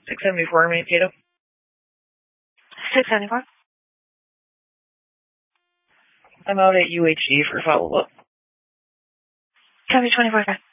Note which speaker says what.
Speaker 1: 674, Mankato.
Speaker 2: 674.
Speaker 1: I'm out at UHG for follow-up.
Speaker 2: Copy 24.